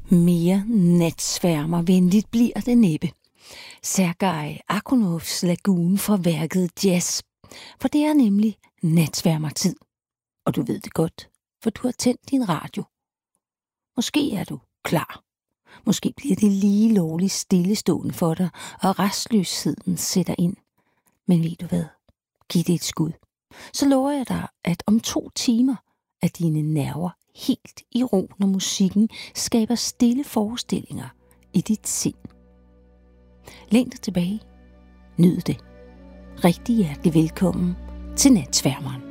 Mere natsværmervenligt bliver det næppe. Sergej Akonovs Lagoon fra værket Jazz. For det er nemlig natsværmertid. Og du ved det godt, for du har tændt din radio. Måske er du klar. Måske bliver det lige lovligt stillestående for dig, og restløsheden sætter ind. Men ved du hvad? Giv det et skud. Så lover jeg dig, at om 2 timer er dine nerver helt i ro, når musikken skaber stille forestillinger i dit sind. Læn dig tilbage. Nyd det. Rigtig hjertelig velkommen til Natsværmeren.